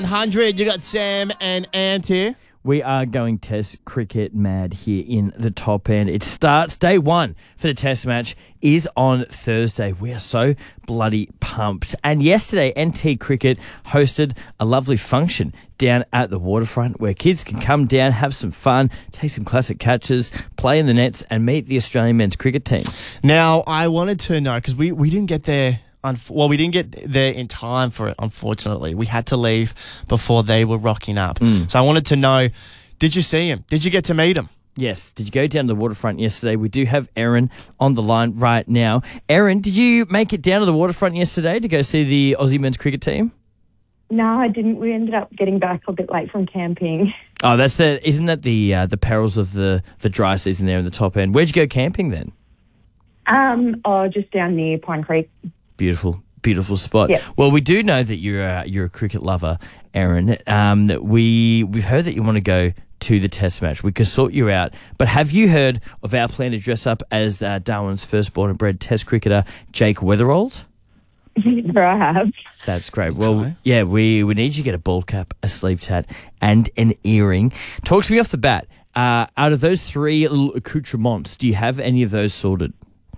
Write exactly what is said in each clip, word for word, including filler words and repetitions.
one hundred, you got Sam and Ant here. We are going Test cricket mad here in the top end. It starts, day one for the Test match is on Thursday. We are so bloody pumped. And yesterday, N T Cricket hosted a lovely function down at the waterfront where kids can come down, have some fun, take some classic catches, play in the nets and meet the Australian men's cricket team. Now, I wanted to know, because we, we didn't get there... Well, we didn't get there in time for it, unfortunately. We had to leave before they were rocking up. Mm. So I wanted to know, did you see him? Did you get to meet him? Yes. Did you go down to the waterfront yesterday? We do have Erin on the line right now. Erin, did you make it down to the waterfront yesterday to go see the Aussie men's cricket team? No, I didn't. We ended up getting back a bit late from camping. Oh, that's the isn't that the uh, the perils of the, the dry season there in the top end? Where'd you go camping then? Um, oh, just down near Pine Creek. Beautiful, beautiful spot. Yep. Well, we do know that you're a, you're a cricket lover, Erin. Um, that we we've heard that you want to go to the Test match. We can sort you out. But have you heard of our plan to dress up as uh, Darwin's firstborn and bred Test cricketer, Jake Weatherald? Sure, I have. That's great. Well, yeah, we we need you to get a bald cap, a sleeve tat, and an earring. Talk to me off the bat. Uh, out of those three little accoutrements, do you have any of those sorted?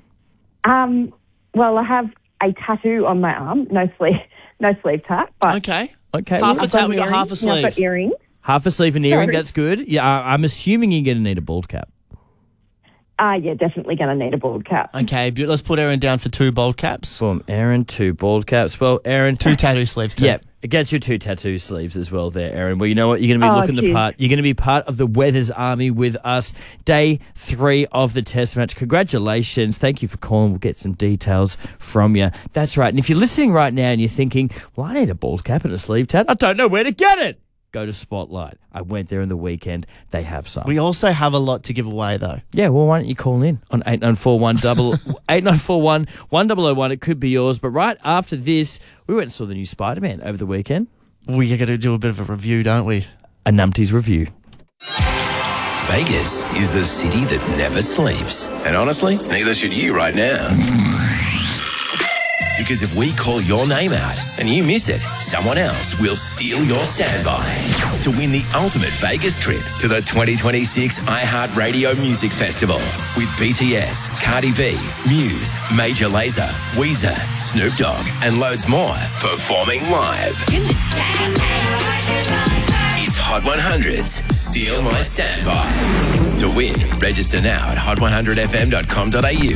Um. Well, I have a tattoo on my arm, no sleeve, no sleeve tat. But Okay. Okay. Half well, a tat, we got half a I've sleeve. got earrings. half a sleeve and earring, Sorry. that's good. Yeah, I- I'm assuming you're going to need a bald cap. Ah, uh, yeah, definitely going to need a bald cap. Okay, but let's put Aaron down for two bald caps. From Aaron, two bald caps. Well, Aaron, Two tattoo sleeves too. yeah, it gets you two tattoo sleeves as well there, Aaron. Well, you know what? You're going to be Oh, looking the cheers. part. You're going to be part of the Weathers Army with us. Day three of the Test match. Congratulations. Thank you for calling. We'll get some details from you. That's right. And if you're listening right now and you're thinking, well, I need a bald cap and a sleeve tat, I don't know where to get it. Go to Spotlight. I went there in the weekend. They have some. We also have a lot to give away though. Yeah, well, why don't you call in on eight nine four one double eight nine four one one double oh one? It could be yours. But right after this, we went and saw the new Spider-Man over the weekend. We got to do a bit of a review, don't we? A Numpties review. Vegas is the city that never sleeps. And honestly, neither should you right now. Because if we call your name out and you miss it, someone else will steal your standby to win the ultimate Vegas trip to the twenty twenty-six iHeartRadio Music Festival with B T S, Cardi B, Muse, Major Lazer, Weezer, Snoop Dogg, and loads more performing live. It's Hot one hundred's Steal My Standby. To win, register now at hot one hundred f m dot com dot a u.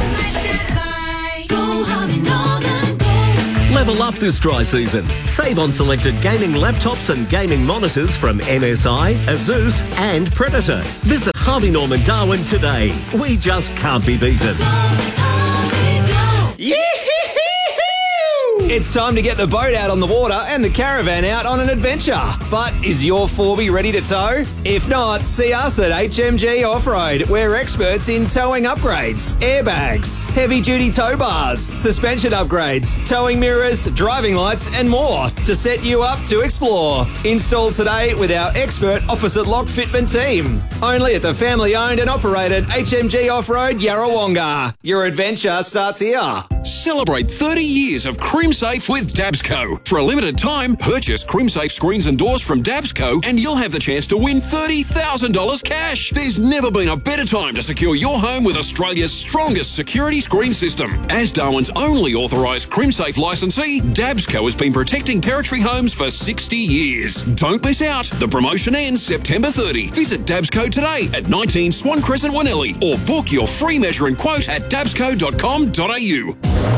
Level up this dry season. Save on selected gaming laptops and gaming monitors from M S I, Asus and Predator. Visit Harvey Norman Darwin today. We just can't be beaten. It's time to get the boat out on the water and the caravan out on an adventure. But is your four B ready to tow? If not, see us at H M G Off-Road. We're experts in towing upgrades, airbags, heavy-duty tow bars, suspension upgrades, towing mirrors, driving lights and more to set you up to explore. Install today with our expert opposite lock fitment team. Only at the family-owned and operated H M G Off-Road Yarrawonga. Your adventure starts here. Celebrate thirty years of CrimSafe with Dabsco. For a limited time, purchase CrimSafe screens and doors from Dabsco and you'll have the chance to win thirty thousand dollars cash. There's never been a better time to secure your home with Australia's strongest security screen system. As Darwin's only authorised CrimSafe licensee, Dabsco has been protecting Territory homes for sixty years. Don't miss out. The promotion ends September thirtieth. Visit Dabsco today at nineteen Swan Crescent, Wanelli or book your free measure and quote at dabsco dot com dot a u.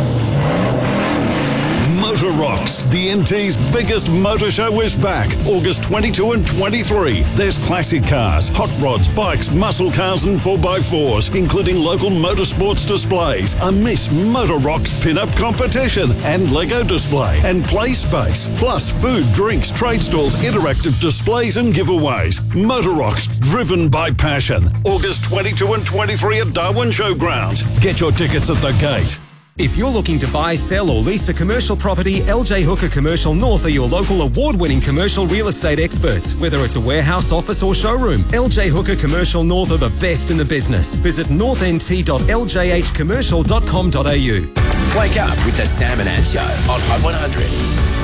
Motor Rocks, the N T's biggest motor show, is back August twenty-second and twenty-third. There's classic cars, hot rods, bikes, muscle cars and four by fours, including local motorsports displays, a Miss Motor Rocks pin-up competition and Lego display and play space, plus food, drinks, trade stalls, interactive displays and giveaways. Motor Rocks, driven by passion. August twenty-second and twenty-third at Darwin Showgrounds. Get your tickets at the gate. If you're looking to buy, sell or lease a commercial property, L J Hooker Commercial North are your local award-winning commercial real estate experts. Whether it's a warehouse, office or showroom, L J Hooker Commercial North are the best in the business. Visit north n t dot l j h commercial dot com dot a u. Wake up with the Sam and Ant Show on Hot one hundred.